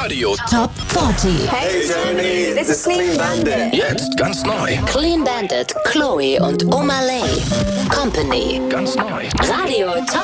Radio Top 40. Hey Germany, this is Clean Bandit. Jetzt ganz neu. Clean Bandit, Chloe und Omah Lay. Company. Ganz neu. Radio Top